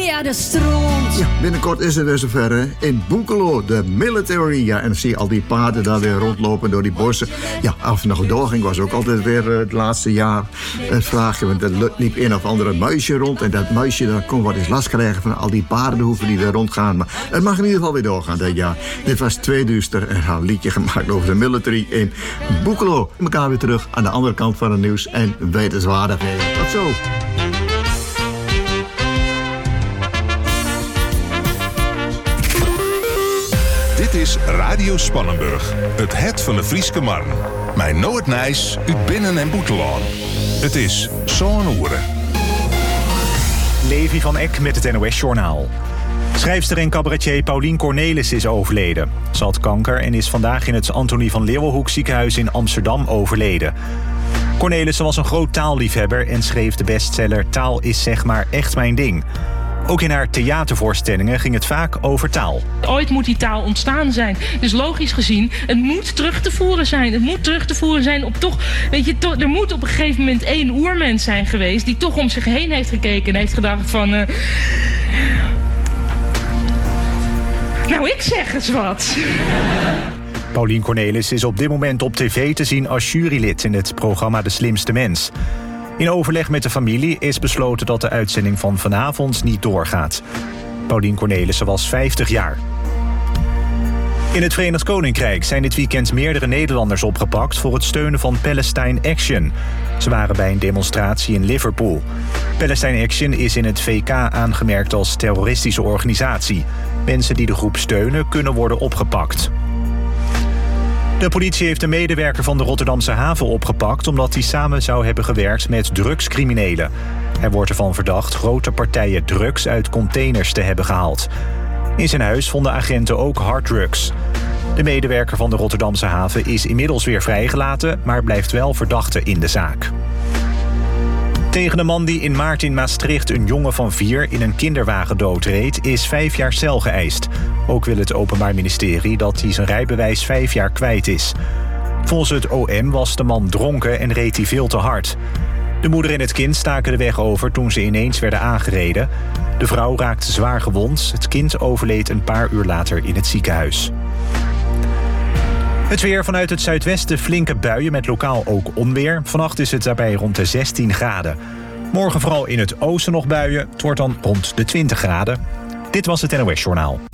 ja, de stront. Ja, binnenkort is het weer zover, hè. In Boekelo, de military. Ja, en dan zie je al die paarden daar weer rondlopen door die bossen. Ja, als het nog doorging was ook altijd weer het laatste jaar het vraagje. Want er liep een of andere muisje rond. En dat muisje dat kon wat eens last krijgen van al die paardenhoeven die weer rondgaan. Maar het mag in ieder geval weer doorgaan dit jaar. Dit was 2 Duister en een liedje gemaakt over de military in Boekelo. We elkaar weer terug aan de andere kant van het nieuws en wetenswaardigheden. Tot zo. Dit is Radio Spannenburg, het van de Frieske Marn. Mijn Noordnijs, uit Binnen- en Boetelaan. Het is zo'n oeren. Levi van Eck met het NOS-journaal. Schrijfster en cabaretier Paulien Cornelis is overleden. Ze had kanker en is vandaag in het Antonie van Leeuwenhoek ziekenhuis in Amsterdam overleden. Cornelissen was een groot taalliefhebber en schreef de bestseller Taal is zeg maar echt mijn ding. Ook in haar theatervoorstellingen ging het vaak over taal. Ooit moet die taal ontstaan zijn. Dus logisch gezien, het moet terug te voeren zijn. Het moet terug te voeren zijn op toch... Weet je, er moet op een gegeven moment 1 oermens zijn geweest... die toch om zich heen heeft gekeken en heeft gedacht van... Nou, ik zeg eens wat. Paulien Cornelis is op dit moment op tv te zien als jurylid in het programma De Slimste Mens. In overleg met de familie is besloten dat de uitzending van vanavond niet doorgaat. Paulien Cornelissen was 50 jaar. In het Verenigd Koninkrijk zijn dit weekend meerdere Nederlanders opgepakt voor het steunen van Palestine Action. Ze waren bij een demonstratie in Liverpool. Palestine Action is in het VK aangemerkt als terroristische organisatie. Mensen die de groep steunen kunnen worden opgepakt. De politie heeft een medewerker van de Rotterdamse haven opgepakt omdat hij samen zou hebben gewerkt met drugscriminelen. Hij wordt ervan verdacht grote partijen drugs uit containers te hebben gehaald. In zijn huis vonden agenten ook harddrugs. De medewerker van de Rotterdamse haven is inmiddels weer vrijgelaten, maar blijft wel verdachte in de zaak. Tegen de man die in maart in Maastricht een jongen van 4 in een kinderwagen doodreed, is 5 jaar cel geëist. Ook wil het Openbaar Ministerie dat hij zijn rijbewijs 5 jaar kwijt is. Volgens het OM was de man dronken en reed hij veel te hard. De moeder en het kind staken de weg over toen ze ineens werden aangereden. De vrouw raakte zwaar gewond. Het kind overleed een paar uur later in het ziekenhuis. Het weer vanuit het zuidwesten flinke buien met lokaal ook onweer. Vannacht is het daarbij rond de 16 graden. Morgen vooral in het oosten nog buien. Het wordt dan rond de 20 graden. Dit was het NOS Journaal.